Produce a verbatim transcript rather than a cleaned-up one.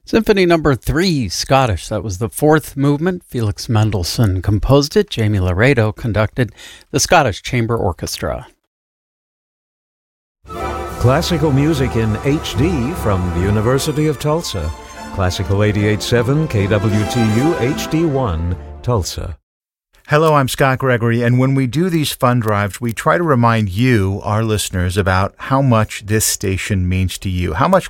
Symphony number three, Scottish. That was the fourth movement. Felix Mendelssohn composed it. Jamie Laredo conducted the Scottish Chamber Orchestra. Classical music in H D from the University of Tulsa. Classical eighty-eight point seven K W T U H D one, Tulsa. Hello, I'm Scott Gregory, and when we do these fund drives, we try to remind you, our listeners, about how much this station means to you, how much